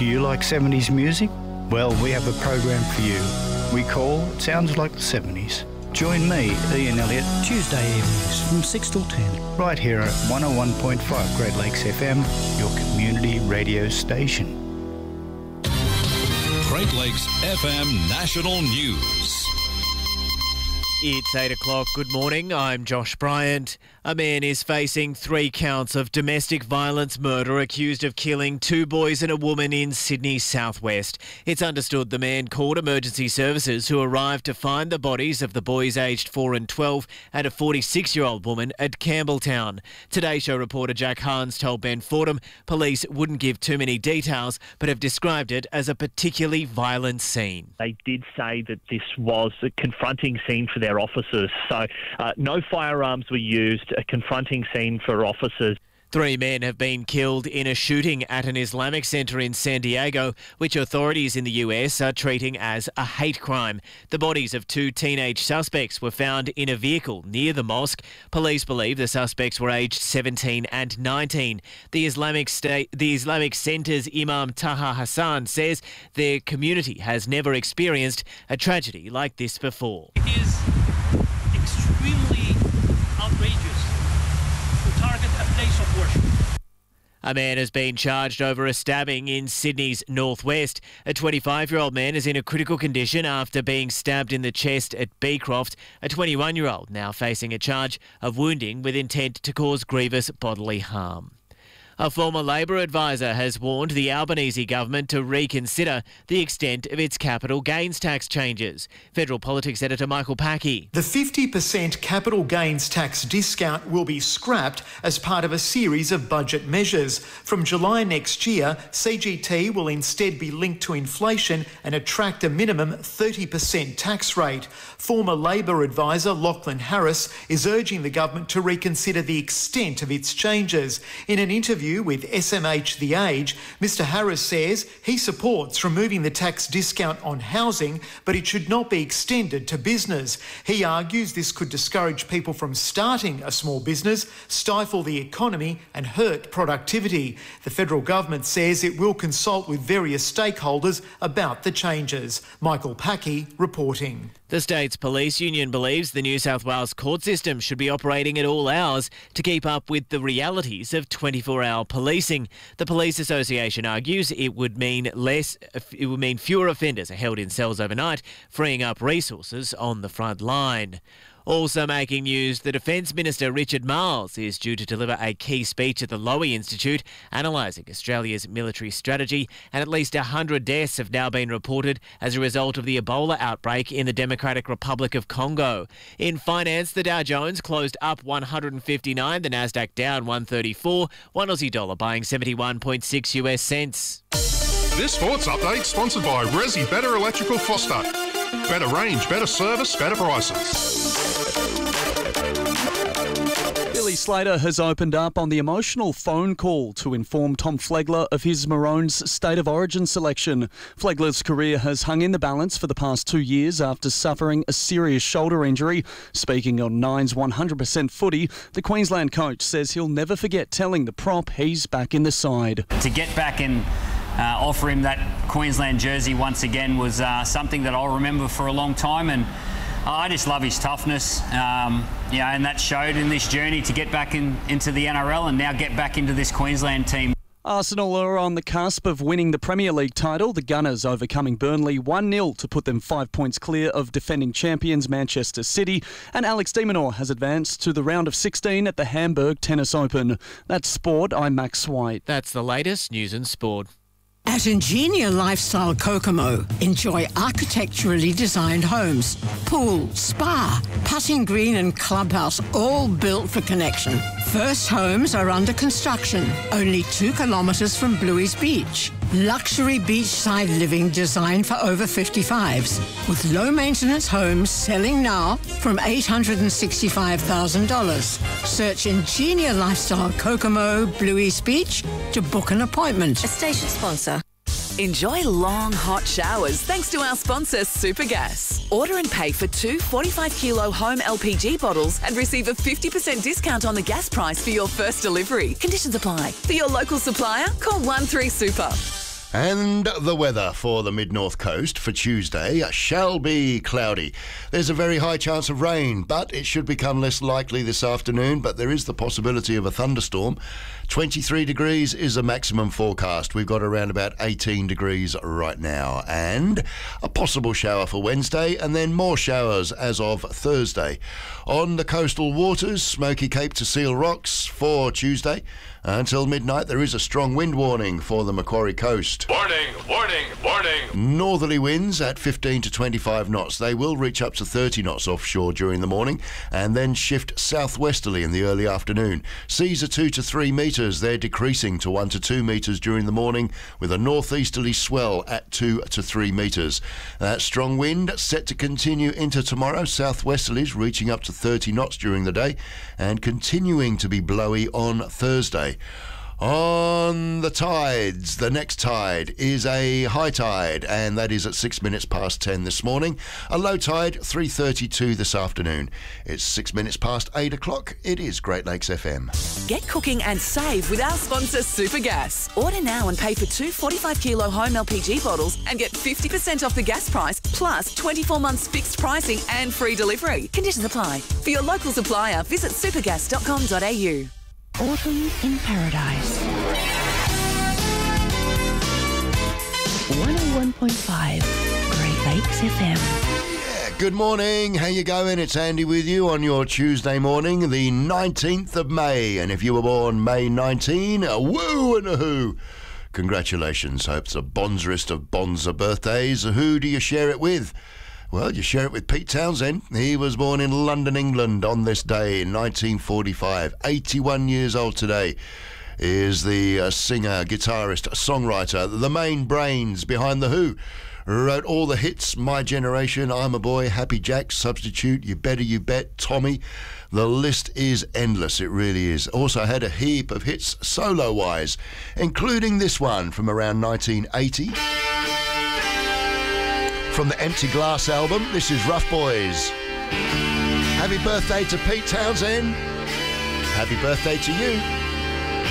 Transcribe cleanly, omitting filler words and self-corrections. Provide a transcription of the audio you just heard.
Do you like 70s music? Well, we have a program for you. We call It Sounds Like the 70s. Join me, Ian Elliott, Tuesday evenings from 6 till 10. right here at 101.5 Great Lakes FM, your community radio station. Great Lakes FM National News. It's 8 o'clock. Good morning. I'm Josh Bryant. A man is facing 3 counts of domestic violence murder accused of killing 2 boys and a woman in Sydney's southwest. It's understood the man called emergency services, who arrived to find the bodies of the boys aged 4 and 12 and a 46-year-old woman at Campbelltown. Today Show reporter Jack Hans told Ben Fordham police wouldn't give too many details but have described it as a particularly violent scene. They did say that this was a confronting scene for their officers. So no firearms were used, a confronting scene for officers. 3 men have been killed in a shooting at an Islamic centre in San Diego, which authorities in the US are treating as a hate crime. The bodies of 2 teenage suspects were found in a vehicle near the mosque. Police believe the suspects were aged 17 and 19. The Islamic Centre's Imam Taha Hassan says their community has never experienced a tragedy like this before. It is extremely outrageous to target a place of worship. A man has been charged over a stabbing in Sydney's northwest. A 25-year-old man is in a critical condition after being stabbed in the chest at Beecroft. A 21-year-old now facing a charge of wounding with intent to cause grievous bodily harm. A former Labor advisor has warned the Albanese government to reconsider the extent of its capital gains tax changes. Federal Politics editor Michael Packey. The 50% capital gains tax discount will be scrapped as part of a series of budget measures. From July next year, CGT will instead be linked to inflation and attract a minimum 30% tax rate. Former Labor advisor Lachlan Harris is urging the government to reconsider the extent of its changes. In an interview with SMH The Age, Mr Harris says he supports removing the tax discount on housing, but it should not be extended to business. He argues this could discourage people from starting a small business, stifle the economy and hurt productivity. The federal government says it will consult with various stakeholders about the changes. Michael Packey reporting. The state's police union believes the New South Wales court system should be operating at all hours to keep up with the realities of 24-hour policing. The Police Association argues it would mean fewer offenders are held in cells overnight, freeing up resources on the front line. Also making news, the Defence Minister Richard Marles is due to deliver a key speech at the Lowy Institute analysing Australia's military strategy, and at least 100 deaths have now been reported as a result of the Ebola outbreak in the Democratic Republic of Congo. In finance, the Dow Jones closed up 159, the Nasdaq down 134, one Aussie dollar buying 71.6 US cents. This sports update sponsored by Resi Better Electrical Foster. Better range, better service, better prices. Billy Slater has opened up on the emotional phone call to inform Tom Flegler of his Maroons State of Origin selection. Flegler's career has hung in the balance for the past 2 years after suffering a serious shoulder injury. Speaking on Nine's 100% footy, the Queensland coach says he'll never forget telling the prop he's back in the side. To get back and offer him that Queensland jersey once again was something that I'll remember for a long time, and I just love his toughness, and that showed in this journey to get back into the NRL and now get back into this Queensland team. Arsenal are on the cusp of winning the Premier League title, the Gunners overcoming Burnley 1-0 to put them 5 points clear of defending champions Manchester City, and Alex de Minaur has advanced to the round of 16 at the Hamburg Tennis Open. That's sport, I'm Max White. That's the latest news and sport. At Ingenia Lifestyle Kokomo, enjoy architecturally designed homes, pool, spa, putting green and clubhouse, all built for connection. First homes are under construction, only 2 kilometres from Bluey's Beach. Luxury beachside living designed for over 55s, with low-maintenance homes selling now from $865,000. Search Ingenia Lifestyle Kokomo, Bluey's Beach to book an appointment. A station sponsor. Enjoy long, hot showers thanks to our sponsor, Supergas. Order and pay for 2 45-kilo home LPG bottles and receive a 50% discount on the gas price for your first delivery. Conditions apply. For your local supplier, call 13-SUPER. And the weather for the mid-north coast for Tuesday shall be cloudy. There's a very high chance of rain, but it should become less likely this afternoon, but there is the possibility of a thunderstorm. 23 degrees is a maximum forecast. We've got around about 18 degrees right now. And a possible shower for Wednesday, and then more showers as of Thursday. On the coastal waters, Smoky Cape to Seal Rocks for Tuesday. Until midnight, there is a strong wind warning for the Macquarie coast. Warning, warning, warning. Northerly winds at 15 to 25 knots. They will reach up to 30 knots offshore during the morning and then shift southwesterly in the early afternoon. Seas are 2 to 3 metres. They're decreasing to 1 to 2 metres during the morning with a northeasterly swell at 2 to 3 metres. That strong wind set to continue into tomorrow. Southwesterlies reaching up to 30 knots during the day and continuing to be blowy on Thursday. On the tides, the next tide is a high tide, and that is at 6 minutes past 10 this morning. A low tide, 3:32 this afternoon. It's 6 minutes past 8 o'clock. It is Great Lakes FM. Get cooking and save with our sponsor, Supergas. Order now and pay for 2 45-kilo home LPG bottles and get 50% off the gas price, plus 24 months fixed pricing and free delivery. Conditions apply. For your local supplier, visit supergas.com.au. Autumn in Paradise. 101.5 Great Lakes FM. Good morning, how you going? It's Andy with you on your Tuesday morning, the 19th of May. And if you were born May 19, a woo and a who. Congratulations, hope it's a bonzerest of bonzer birthdays. Who do you share it with? Well, you share it with Pete Townsend. He was born in London, England on this day in 1945. 81 years old today. Is the singer, guitarist, songwriter, the main brains behind The Who. Wrote all the hits, My Generation, I'm a Boy, Happy Jack, Substitute, You Better You Bet, Tommy. The list is endless, it really is. Also had a heap of hits solo-wise, including this one from around 1980. From the Empty Glass album, this is Rough Boys. Happy birthday to Pete Townsend. Happy birthday to you.